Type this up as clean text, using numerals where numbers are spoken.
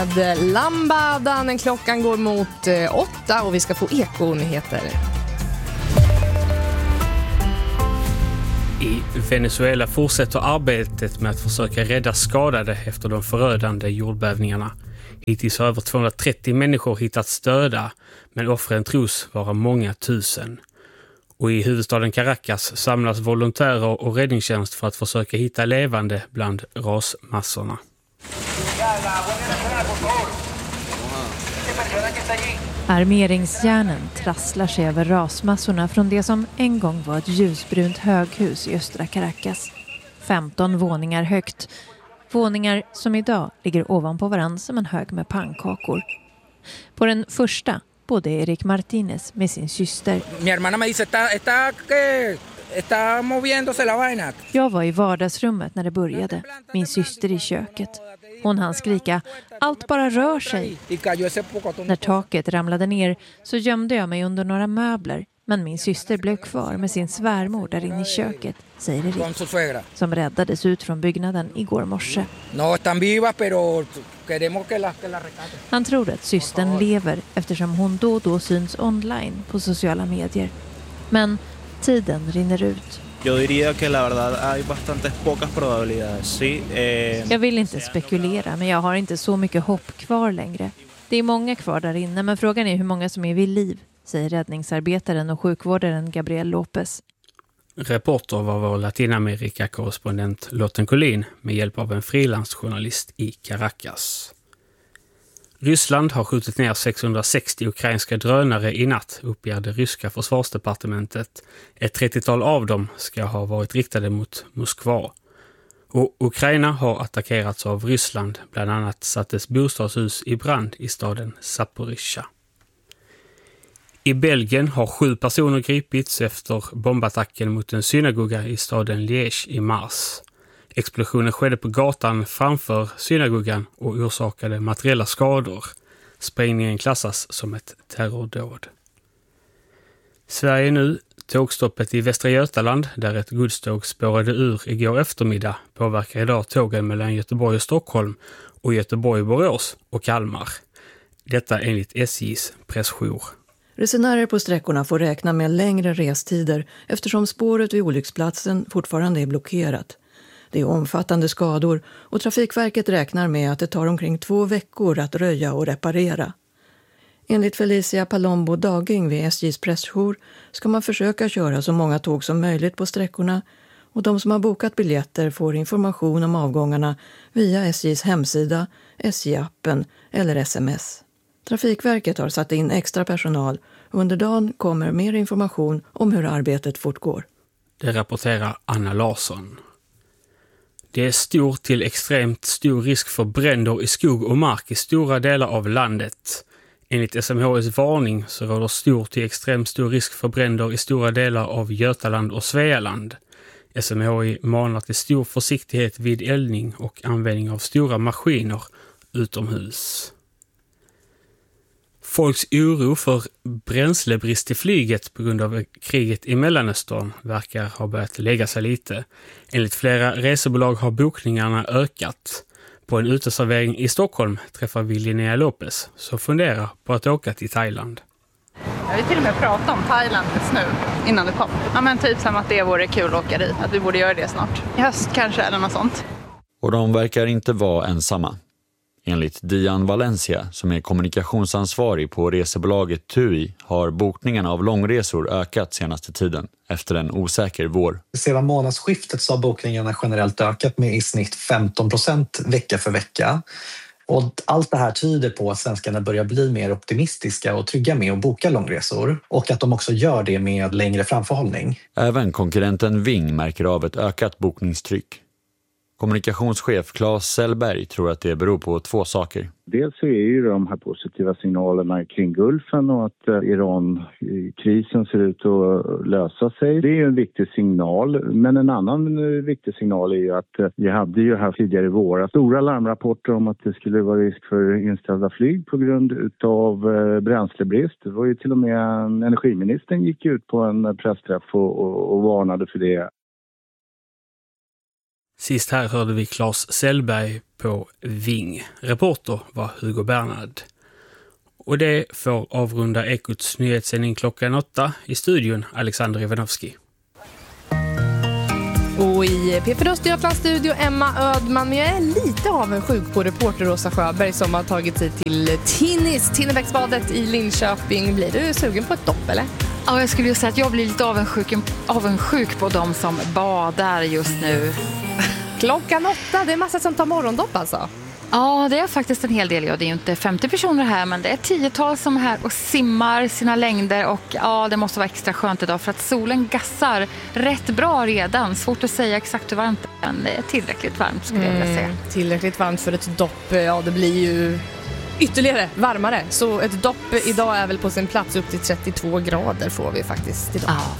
Lambada när klockan går mot 8 och vi ska få ekonyheter. I Venezuela fortsätter arbetet med att försöka rädda skadade efter de förödande jordbävningarna. Hittills har över 230 människor hittats döda, men offren tros vara många tusen. Och i huvudstaden Caracas samlas volontärer och räddningstjänst för att försöka hitta levande bland rasmassorna. Armeringsjärnen trasslar sig över rasmassorna från det som en gång var ett ljusbrunt höghus i östra Caracas. 15 våningar högt. Våningar som idag ligger ovanpå varann som en hög med pannkakor. På den första bodde Erik Martínez med sin syster. Jag var i vardagsrummet när det började. Min syster i köket. Hon hann skrika, allt bara rör sig. När taket ramlade ner så gömde jag mig under några möbler. Men min syster blev kvar med sin svärmor där inne i köket, säger Erik, som räddades ut från byggnaden igår morse. Han tror att systern lever eftersom hon då och då syns online på sociala medier. Men tiden rinner ut. Jag diría que la verdad hay bastantes pocas probabilidades, sí. Jag vill inte spekulera, men jag har inte så mycket hopp kvar längre. Det är många kvar där inne, men frågan är hur många som är vid liv, säger räddningsarbetaren och sjukvårdaren Gabriel Lopez. Reporter var vår Latinamerika-korrespondent Lotten Collin med hjälp av en frilansjournalist i Caracas. Ryssland har skjutit ner 660 ukrainska drönare i natt, uppger det ryska försvarsdepartementet. Ett 30-tal av dem ska ha varit riktade mot Moskva. Och Ukraina har attackerats av Ryssland, bland annat sattes bostadshus i brand i staden Zaporizjzja. I Belgien har 7 personer gripits efter bombattacken mot en synagoga i staden Liège i mars. Explosionen skedde på gatan framför synagogan och orsakade materiella skador. Sprängningen klassas som ett terrordåd. Sverige nu. Tågstoppet i Västra Götaland, där ett godståg spårade ur igår eftermiddag, påverkar idag tågen mellan Göteborg och Stockholm och Göteborg-Borås och Kalmar. Detta enligt SJs pressjour. Resenärer på sträckorna får räkna med längre restider eftersom spåret vid olycksplatsen fortfarande är blockerat. Det är omfattande skador och Trafikverket räknar med att det tar omkring 2 veckor att röja och reparera. Enligt Felicia Palombo Daging vid SJs pressjour ska man försöka köra så många tåg som möjligt på sträckorna och de som har bokat biljetter får information om avgångarna via SJs hemsida, SJ-appen eller sms. Trafikverket har satt in extra personal och under dagen kommer mer information om hur arbetet fortgår. Det rapporterar Anna Larsson. Det är stor till extremt stor risk för bränder i skog och mark i stora delar av landet. Enligt SMHI:s varning så råder stor till extremt stor risk för bränder i stora delar av Götaland och Svealand. SMHI manar till stor försiktighet vid eldning och användning av stora maskiner utomhus. Folks oro för bränslebrist i flyget på grund av kriget i Mellanöstern verkar ha börjat lägga sig lite. Enligt flera resebolag har bokningarna ökat. På en uteservering i Stockholm träffar vi Linnea Lopez som funderar på att åka till Thailand. Jag vill till och med prata om Thailand just nu innan det kom. Ja, men typ som att det vore kul att åka dit. Att vi borde göra det snart. I höst kanske eller något sånt. Och de verkar inte vara ensamma. Enligt Dian Valencia, som är kommunikationsansvarig på resebolaget TUI, har bokningarna av långresor ökat senaste tiden efter en osäker vår. Sedan månadsskiftet så har bokningarna generellt ökat med i snitt 15% vecka för vecka. Och allt det här tyder på att svenskarna börjar bli mer optimistiska och trygga med att boka långresor och att de också gör det med längre framförhållning. Även konkurrenten Ving märker av ett ökat bokningstryck. Kommunikationschef Claes Sellberg tror att det beror på 2 saker. Dels så är ju de här positiva signalerna kring Gulfen och att Iran-krisen ser ut att lösa sig. Det är ju en viktig signal, men en annan viktig signal är ju att vi hade ju här tidigare i våra stora larmrapporter om att det skulle vara risk för inställda flyg på grund av bränslebrist. Det var ju till och med energiministern gick ut på en pressträff och varnade för det. Sist här hörde vi Claes Sellberg på Ving. Reporter var Hugo Bernhard. Och det får avrunda Ekots nyhetssändning klockan 8 i studion Alexander Ivanovski. Och i P4 Östergötlands-studio Emma Ödman, men jag är lite avundsjuk på reporter Rosa Sjöberg som har tagit sig till Tinnebäcksbadet i Linköping. Blir du sugen på ett dopp eller? Ja, jag skulle ju säga att jag blir lite avundsjuk på de som badar just nu. Klockan 8, det är massa som tar morgondopp alltså. Ja, det är faktiskt en hel del. Ja, det är ju inte 50 personer här, men det är 10-tal som är här och simmar sina längder. Och ja, det måste vara extra skönt idag för att solen gassar rätt bra redan. Svårt att säga exakt hur varmt, men det är tillräckligt varmt skulle jag vilja säga. Tillräckligt varmt för ett dopp, ja det blir ju ytterligare varmare. Så ett dopp idag är väl på sin plats upp till 32 grader får vi faktiskt idag. Ja,